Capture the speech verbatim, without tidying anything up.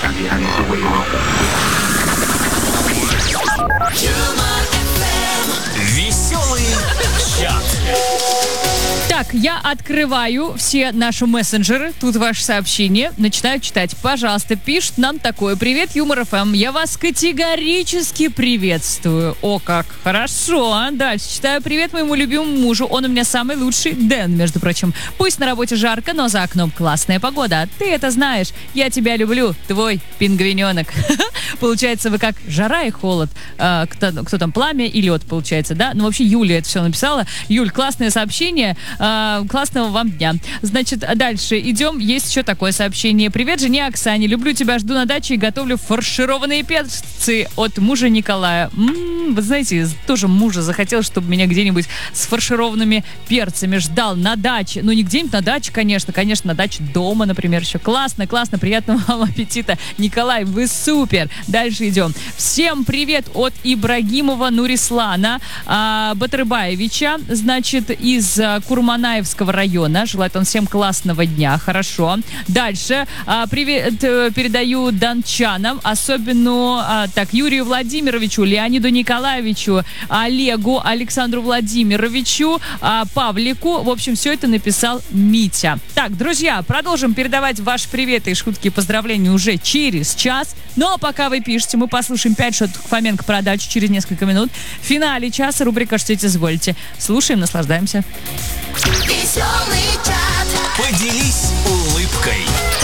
Веселый чат. Так, я открываю все наши мессенджеры. Тут ваше сообщение. Начинаю читать. Пожалуйста, пишет нам такое. Привет, Юмор эф эм. Я вас категорически приветствую. О, как хорошо. Дальше читаю. Привет моему любимому мужу. Он у меня самый лучший. Дэн, между прочим. Пусть на работе жарко, но за окном классная погода. Ты это знаешь. Я тебя люблю. Твой пингвиненок. Получается, вы как жара и холод. А, кто, кто там, пламя и лед, получается, да? Ну, вообще, Юля это все написала. Юль, классное сообщение. А, классного вам дня. Значит, дальше идем. Есть еще такое сообщение. Привет жене Оксане. Люблю тебя, жду на даче и готовлю фаршированные перцы от мужа Николая. М-м, вы знаете, тоже мужа захотел, чтобы меня где-нибудь с фаршированными перцами ждал на даче. Ну, не где-нибудь на даче, конечно. Конечно, на даче дома, например, еще. Классно, классно. Приятного вам аппетита. Николай, вы супер. Дальше идем. Всем привет от Ибрагимова Нурислана а, Батырбаевича. Значит, из а, Курманаевского района. Желает он всем классного дня. Хорошо. Дальше. А, привет э, передаю дончанам. Особенно а, так, Юрию Владимировичу, Леониду Николаевичу, Олегу, Александру Владимировичу, а, Павлику. В общем, все это написал Митя. Так, друзья, продолжим передавать ваши приветы и шутки и поздравления уже через час. Ну, а пока вы пишете, мы послушаем пять шуток Фоменко про дачу через несколько минут. В финале часа рубрика «Что изволите». Слушаем, наслаждаемся. Поделись улыбкой.